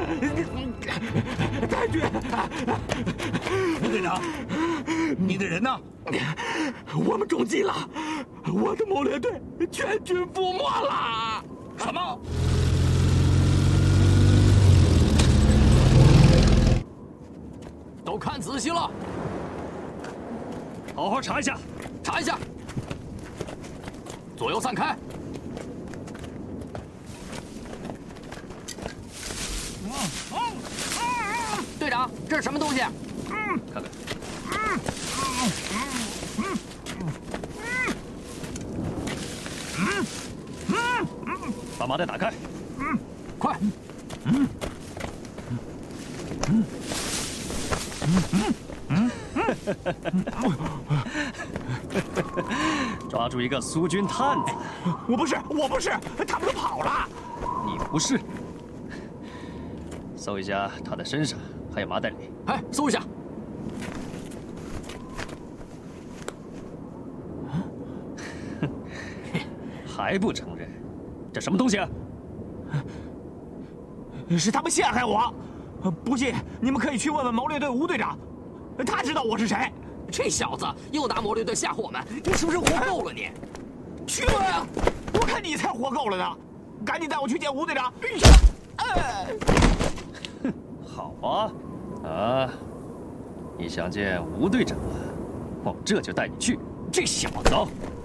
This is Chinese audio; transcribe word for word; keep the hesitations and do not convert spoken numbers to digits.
太君， 吴队长，你的人呢？ 我们中计了，我的谋略队全军覆没了。 什么？ 都看仔细了， 好好查一下， 查一下，左右散开。 队长，这是什么东西？ 嗯，看看。嗯嗯嗯嗯嗯，把麻袋打开。 嗯，快。嗯嗯嗯嗯抓住一个苏军探子。 我不是，我不是，他们都跑了。 你不是？搜一下他的身上。 还有麻袋里， 哎，搜一下。 还不承认？这什么东西啊？ 是他们陷害我。不信，你们可以去问问谋略队吴队长，他知道我是谁。 这小子又拿谋略队吓唬我们，你是不是活够了你？ 去吧！我看你才活够了呢。赶紧带我去见吴队长。 哎，好啊。 啊！你想见吴队长啊？我这就带你去。 这小子， 走。